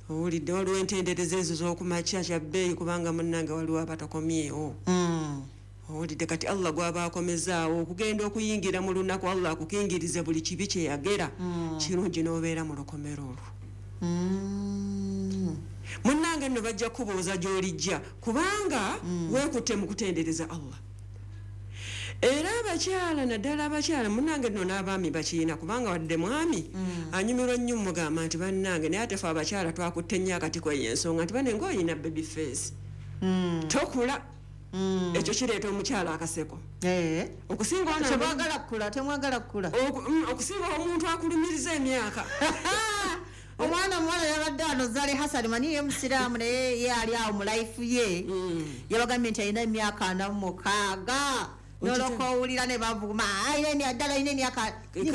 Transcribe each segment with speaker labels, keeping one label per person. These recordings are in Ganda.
Speaker 1: owulidde waliwo entendereza ezo z'okumakya kya bbeeyi kubanga munnange waliwo abatakomyewo owulidde kati Allah gwaba akomezaawo okugenda okuyingira mu lunaku Allah akukingirize buli kibi kye yagera kirungi n'obeera mu lukomero olwo munnange nno bajja kubuuza gy'olijja kubanga weekutte mu kutendereza Allah era abakyala naddala abakyala munnange nno n'abaami bakiina kubanga wadde mwami anyumirwa nnyo mugamba nti bannange naye ate fe abakyala twakutte nnyo akati kwey'ensonga nti bane ng'oyina baby face tokula ekyo kireeta omukyala akaseko okusinga okusinga omuntu akulumiriza emyaka
Speaker 2: omwana muwala yabadde ano Zali Hassan mani ye musiraamu naye ye ali awo mu life ye yabagambye nti alina emyaka 46 noloko owulira ne bavuma ayina ddala ayina emyaka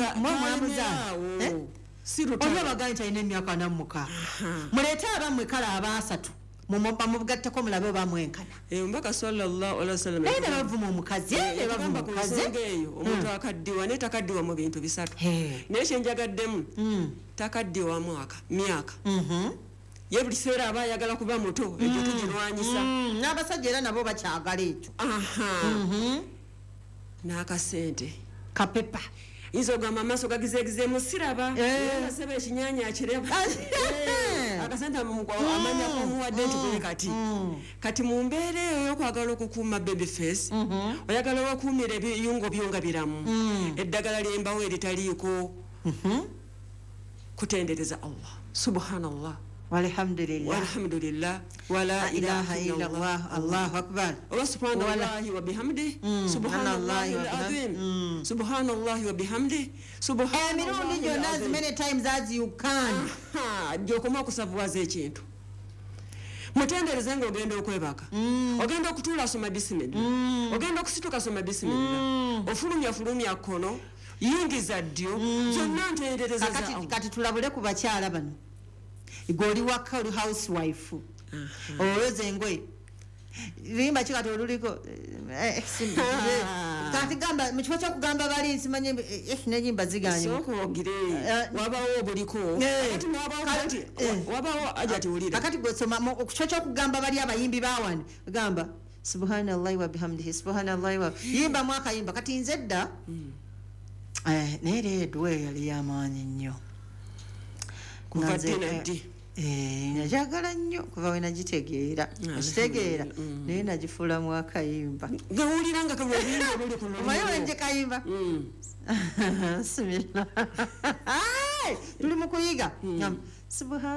Speaker 2: oba bagambye nti alina emyaka 46 muleete abammwe kale abasatu mubugatteko mulabe oba mwenkana
Speaker 1: omubaka sallallahu alaihi wasallam
Speaker 2: naye ne bavuma omukazi
Speaker 1: eyo omuntu akaddiwa naye takaddiwa mu bintu bisatu naye kyenjagaddemu takaddiwa myaka ye buli kiseera aba ayagala kuba muto ekyo tugirwanyisa
Speaker 2: n'abasajja era nabo bakyagala ekyo
Speaker 1: n'akasente
Speaker 2: kapepa
Speaker 1: izo gamba amaaso gagizeegize musiraba naseba ekinyanya akireba akasente amanya kumuwadde nti kwe kati mu mbeera eyo y'okwagala okukuuma baby face oyagala okuumira ebiyungo byo nga biramu eddagala ly'embawo eritaliiko kutendereza Allah subhanallah
Speaker 2: walhamdulillah wala ilaha illallah Allahu akbar
Speaker 1: wa subhanallahi wa bihamdihi subhanallahi alazim subhanallahi wa bihamdihi
Speaker 2: emirundi gyonna as many times as you can
Speaker 1: gyokoma okusavuwaza ekintu mutendereza nga ogenda okwebaka ogenda okutuula soma bisimillah ogenda okusituka soma bisimillah ofulumya kkono yingiza ddyo byonna ntendereza
Speaker 2: kati tulabule ku bakyala bano igoli waka oli housewife oyoze engoye limba kikati oluliko kati gamba mu kifo ky'okugamba bali nsimanye n'enyimba ziganye
Speaker 1: wabawo obuliko wabawo ajati wulira
Speaker 2: akati gwesoma mu kifo ky'okugamba bali abayimbi bawani gamba subhanallahi wa bihamdihi subhanallahi wa yimba mwaka yimba kati nze dda naye leero yali yamaanyi nnyo najagala nnyo kuva we nagitegeera nakitegeera naye nagifuula mu akayimba
Speaker 1: gewulira nga
Speaker 2: omaye wenje kayimba simila tuli mu kuyiga